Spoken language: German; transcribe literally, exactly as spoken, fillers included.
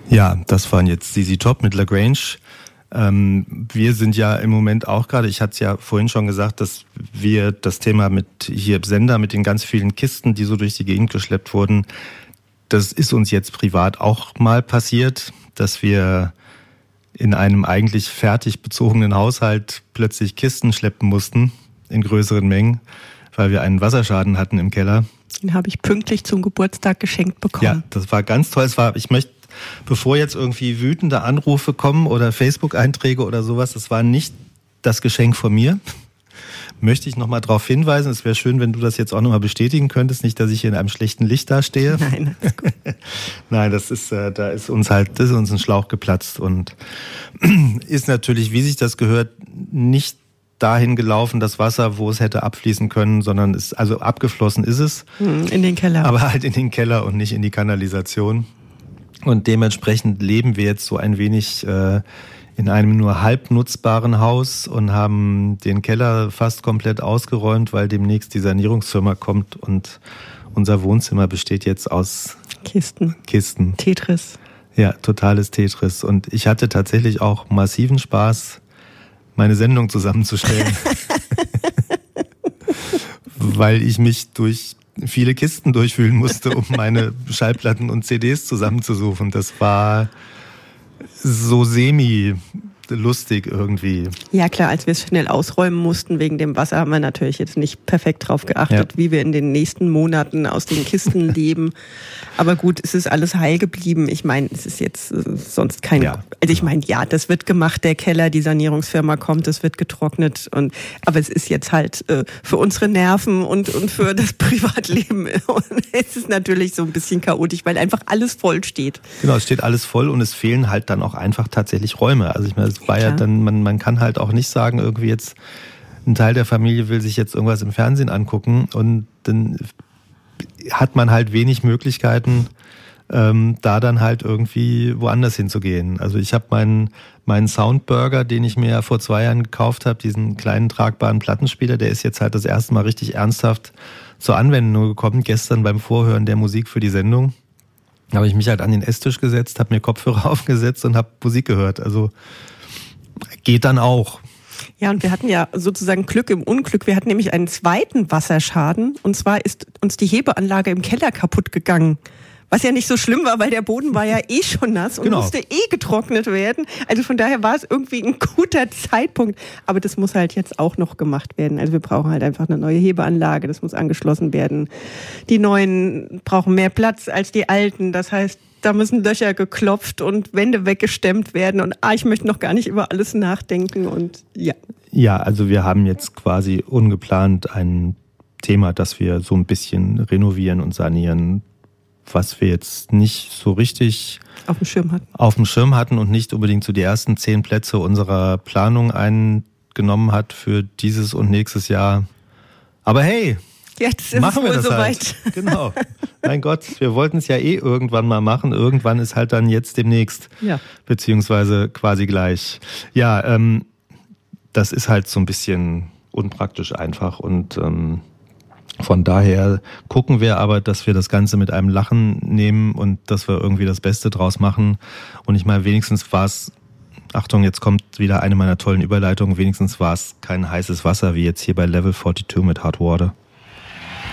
Ja, das waren jetzt Z Z Top mit Lagrange. Ähm, wir sind ja im Moment auch gerade, ich hatte es ja vorhin schon gesagt, dass wir das Thema mit hier im Sender, mit den ganz vielen Kisten, die so durch die Gegend geschleppt wurden, das ist uns jetzt privat auch mal passiert, dass wir in einem eigentlich fertig bezogenen Haushalt plötzlich Kisten schleppen mussten in größeren Mengen, weil wir einen Wasserschaden hatten im Keller. Den habe ich pünktlich zum Geburtstag geschenkt bekommen. Ja, das war ganz toll. Es war, ich möchte, bevor jetzt irgendwie wütende Anrufe kommen oder Facebook-Einträge oder sowas, das war nicht das Geschenk von mir. Möchte ich nochmal darauf hinweisen. Es wäre schön, wenn du das jetzt auch nochmal bestätigen könntest. Nicht, dass ich hier in einem schlechten Licht dastehe. Nein, das ist gut. Nein, das ist, äh, da ist uns halt, das ist uns ein Schlauch geplatzt und ist natürlich, wie sich das gehört, nicht dahin gelaufen, das Wasser, wo es hätte abfließen können, sondern ist, also abgeflossen ist es. In den Keller. Aber halt in den Keller und nicht in die Kanalisation. Und dementsprechend leben wir jetzt so ein wenig äh, in einem nur halb nutzbaren Haus und haben den Keller fast komplett ausgeräumt, weil demnächst die Sanierungsfirma kommt und unser Wohnzimmer besteht jetzt aus Kisten. Kisten. Tetris. Ja, totales Tetris. Und ich hatte tatsächlich auch massiven Spaß, meine Sendung zusammenzustellen. Weil ich mich durch viele Kisten durchwühlen musste, um meine Schallplatten und C Ds zusammenzusuchen. Das war so semi lustig irgendwie. Ja klar, als wir es schnell ausräumen mussten wegen dem Wasser, haben wir natürlich jetzt nicht perfekt drauf geachtet, ja, wie wir in den nächsten Monaten aus den Kisten leben. Aber gut, es ist alles heil geblieben. Ich meine, es ist jetzt äh, sonst kein... Ja, also ich meine, ja, das wird gemacht, der Keller, die Sanierungsfirma kommt, es wird getrocknet. Und aber es ist jetzt halt äh, für unsere Nerven und, und für das Privatleben. Und es ist natürlich so ein bisschen chaotisch, weil einfach alles voll steht. Genau, es steht alles voll und es fehlen halt dann auch einfach tatsächlich Räume. Also ich meine, es war ja, ja dann, man, man kann halt auch nicht sagen, irgendwie jetzt ein Teil der Familie will sich jetzt irgendwas im Fernsehen angucken und dann hat man halt wenig Möglichkeiten, ähm, da dann halt irgendwie woanders hinzugehen. Also ich habe meinen meinen Soundburger, den ich mir ja vor zwei Jahren gekauft habe, diesen kleinen tragbaren Plattenspieler, der ist jetzt halt das erste Mal richtig ernsthaft zur Anwendung gekommen, gestern beim Vorhören der Musik für die Sendung. Da habe ich mich halt an den Esstisch gesetzt, habe mir Kopfhörer aufgesetzt und habe Musik gehört. Also geht dann auch. Ja, und wir hatten ja sozusagen Glück im Unglück. Wir hatten nämlich einen zweiten Wasserschaden. Und zwar ist uns die Hebeanlage im Keller kaputt gegangen. Was ja nicht so schlimm war, weil der Boden war ja eh schon nass und genau. musste eh getrocknet werden. Also von daher war es irgendwie ein guter Zeitpunkt. Aber das muss halt jetzt auch noch gemacht werden. Also wir brauchen halt einfach eine neue Hebeanlage. Das muss angeschlossen werden. Die neuen brauchen mehr Platz als die alten. Das heißt, da müssen Löcher geklopft und Wände weggestemmt werden. Und ah, ich möchte noch gar nicht über alles nachdenken. Und ja. Ja, also wir haben jetzt quasi ungeplant ein Thema, das wir so ein bisschen renovieren und sanieren, was wir jetzt nicht so richtig auf dem Schirm hatten. Auf dem Schirm hatten und nicht unbedingt so die ersten zehn Plätze unserer Planung eingenommen hat für dieses und nächstes Jahr. Aber hey, jetzt ist machen es wir wohl das soweit. Halt. Genau. Mein Gott, wir wollten es ja eh irgendwann mal machen. Irgendwann ist halt dann jetzt demnächst. Ja. Beziehungsweise quasi gleich. Ja, ähm, das ist halt so ein bisschen unpraktisch einfach und ähm, von daher gucken wir aber, dass wir das Ganze mit einem Lachen nehmen und dass wir irgendwie das Beste draus machen. Und ich meine, wenigstens war es, Achtung, jetzt kommt wieder eine meiner tollen Überleitungen, wenigstens war es kein heißes Wasser wie jetzt hier bei Level zweiundvierzig mit Hot Water.